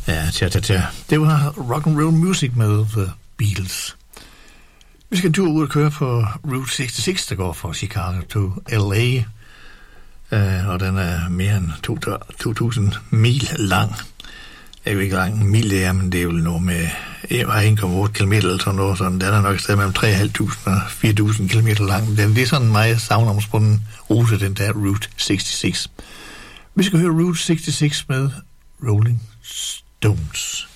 Ja, tja. Det var rock and roll music med The Beatles. Vi skal en tur ud og køre på Route 66, der går fra Chicago til L.A., og den er mere end 2.000 mil lang. Jeg ved ikke, hvor lang mil det er, men det er jo noget med 1,8 km eller sådan noget, så den er nok et sted mellem 3.500 og 4.000 km lang. Det er sådan en meget savnomspunden rute, den der Route 66. Vi skal høre Route 66 med Rolling Stones.